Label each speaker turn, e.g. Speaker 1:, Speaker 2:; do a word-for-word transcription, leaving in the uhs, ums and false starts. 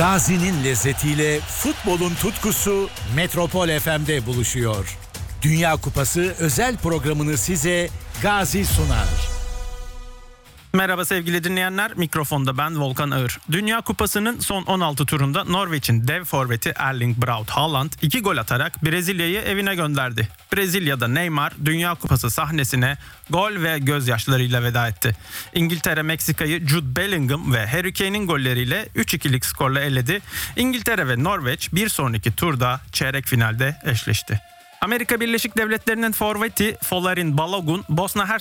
Speaker 1: Gazi'nin lezzetiyle futbolun tutkusu Metropol F M'de buluşuyor. Dünya Kupası özel programını size Gazi sunar.
Speaker 2: Merhaba sevgili dinleyenler, mikrofonda ben Volkan Ağır. Dünya Kupası'nın son on altı turunda Norveç'in dev forveti Erling Braut Haaland iki gol atarak Brezilya'yı evine gönderdi. Brezilya'da Neymar Dünya Kupası sahnesine gol ve gözyaşlarıyla veda etti. İngiltere Meksika'yı Jude Bellingham ve Harry Kane'in golleriyle üç ikilik skorla eledi. İngiltere ve Norveç bir sonraki turda çeyrek finalde eşleşti. Amerika Birleşik Devletleri'nin forveti Folarin Balogun, Bosna